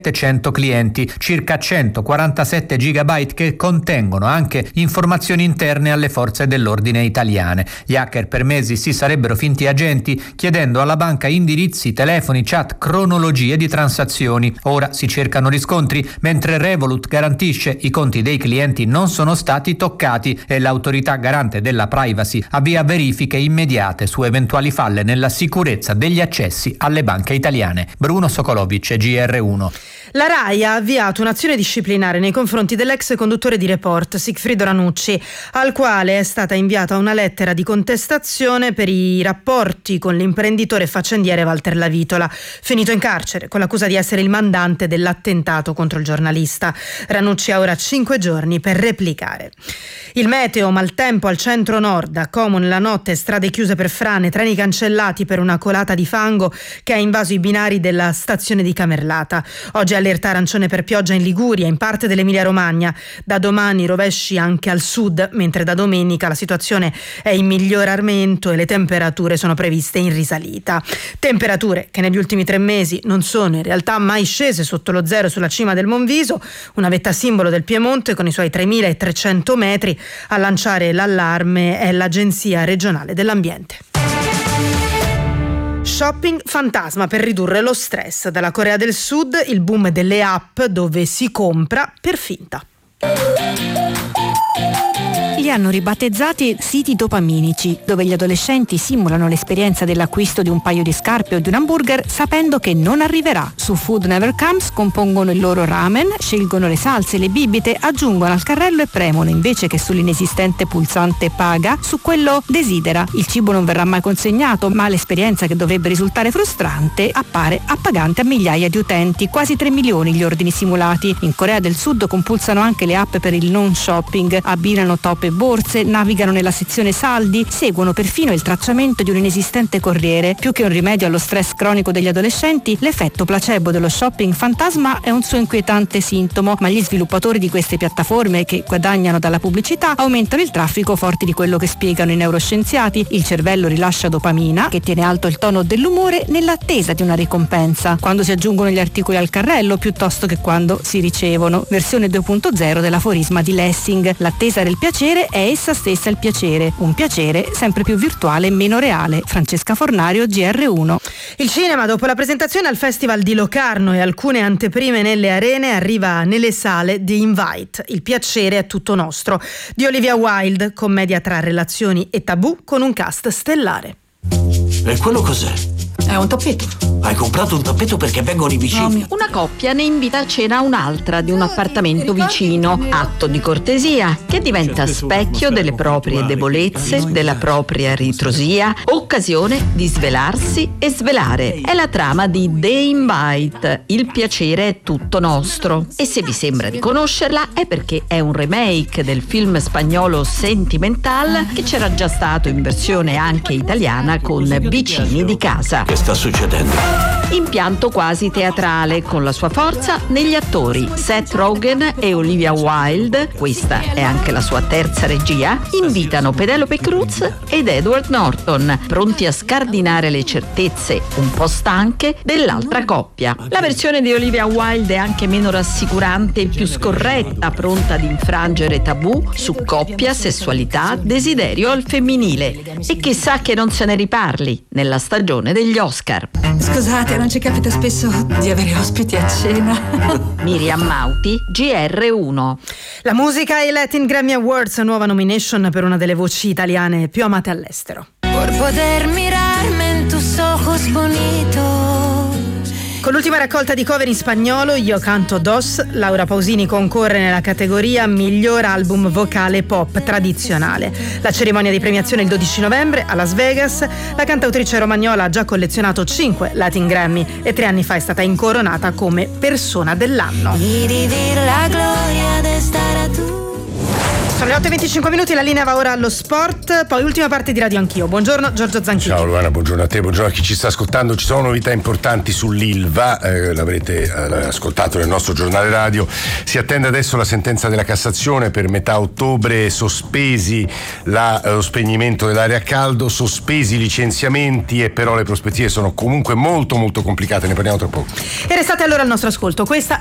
700 clienti, circa 147 gigabyte che contengono anche informazioni interne alle forze dell'ordine italiane. Gli hacker per mesi si sarebbero finti agenti, chiedendo alla banca indirizzi, telefoni, chat, cronologie di transazioni. Ora si cercano riscontri, mentre Revolut garantisce i conti dei clienti non sono stati toccati e l'autorità garante della privacy avvia verifiche immediate su eventuali falle nella sicurezza degli accessi alle banche italiane. Bruno Sokolovic, GR1. La RAI ha avviato un'azione disciplinare nei confronti dell'ex conduttore di Report, Sigfrido Ranucci, al quale è stata inviata una lettera di contestazione per i rapporti con l'imprenditore faccendiere Walter Lavitola, finito in carcere con l'accusa di essere il mandante dell'attentato contro il giornalista. Ranucci ha ora 5 giorni per replicare. Il meteo, maltempo al centro-nord, a Como nella notte, strade chiuse per frane, treni cancellati per una colata di fango che ha invaso i binari della stazione di Camerlata. Oggi allerta arancione per pioggia in Liguria, in parte dell'Emilia-Romagna. Da domani rovesci anche al sud, mentre da domenica la situazione è in miglioramento e le temperature sono previste in risalita. Temperature che negli ultimi 3 mesi non sono in realtà mai scese sotto lo zero sulla cima del Monviso, una vetta simbolo del Piemonte con i suoi 3.300 metri. A lanciare l'allarme è l'Agenzia regionale dell'ambiente. Shopping fantasma per ridurre lo stress. Dalla Corea del Sud il boom delle app dove si compra per finta. Li hanno ribattezzati siti dopaminici, dove gli adolescenti simulano l'esperienza dell'acquisto di un paio di scarpe o di un hamburger sapendo che non arriverà. Su Food Never Comes compongono il loro ramen, scelgono le salse e le bibite, aggiungono al carrello e premono, invece che sull'inesistente pulsante paga, su quello desidera. Il cibo non verrà mai consegnato, ma l'esperienza, che dovrebbe risultare frustrante, appare appagante a migliaia di utenti, quasi 3 milioni gli ordini simulati. In Corea del Sud compulsano anche le app per il non shopping, abbinano top e borse, navigano nella sezione saldi, seguono perfino il tracciamento di un inesistente corriere. Più che un rimedio allo stress cronico degli adolescenti, l'effetto placebo dello shopping fantasma è un suo inquietante sintomo, ma gli sviluppatori di queste piattaforme, che guadagnano dalla pubblicità, aumentano il traffico forti di quello che spiegano i neuroscienziati. Il cervello rilascia dopamina, che tiene alto il tono dell'umore nell'attesa di una ricompensa, quando si aggiungono gli articoli al carrello piuttosto che quando si ricevono. Versione 2.0 dell'aforisma di Lessing: l'attesa del piacere è essa stessa il piacere, un piacere sempre più virtuale e meno reale. Francesca Fornario, GR1. Il cinema, dopo la presentazione al Festival di Locarno e alcune anteprime nelle arene, arriva nelle sale The Invite, Il piacere è tutto nostro, di Olivia Wilde, commedia tra relazioni e tabù con un cast stellare. E quello cos'è? È un tappeto. Hai comprato un tappeto perché vengono i vicini? Una coppia ne invita a cena un'altra di un appartamento vicino. Atto di cortesia che diventa specchio delle proprie debolezze, della propria ritrosia, occasione di svelarsi e svelare. È la trama di The Invite, Il piacere è tutto nostro. E se vi sembra di conoscerla è perché è un remake del film spagnolo Sentimental, che c'era già stato in versione anche italiana con Vicini di casa. Che sta succedendo? Impianto quasi teatrale, con la sua forza negli attori Seth Rogen e Olivia Wilde, questa è anche la sua terza regia, invitano Penelope Cruz ed Edward Norton, pronti a scardinare le certezze un po' stanche dell'altra coppia. La versione di Olivia Wilde è anche meno rassicurante e più scorretta, pronta ad infrangere tabù su coppia, sessualità, desiderio al femminile. E chissà che non se ne riparli nella stagione degli Oscar. Scusate, non ci capita spesso di avere ospiti a cena. Miriam Mauti, GR1. La musica ai Latin Grammy Awards, nuova nomination per una delle voci italiane più amate all'estero. Por poder mirarme en tus ojos bonitos. Con l'ultima raccolta di cover in spagnolo, Io canto dos, Laura Pausini concorre nella categoria Miglior album vocale pop tradizionale. La cerimonia di premiazione il 12 novembre a Las Vegas. La cantautrice romagnola ha già collezionato 5 Latin Grammy e 3 anni fa è stata incoronata come persona dell'anno. Y vivir la gloria de estar a tu Sono le 8:25, la linea va ora allo sport, poi ultima parte di Radio Anch'io. Buongiorno Giorgio Zanchini. Ciao Luana, buongiorno a te, buongiorno a chi ci sta ascoltando. Ci sono novità importanti sull'Ilva, l'avrete ascoltato nel nostro giornale radio. Si attende adesso la sentenza della Cassazione per metà ottobre, sospesi lo spegnimento dell'area a caldo, sospesi i licenziamenti, e però le prospettive sono comunque molto molto complicate, ne parliamo tra poco. E restate allora al nostro ascolto, questa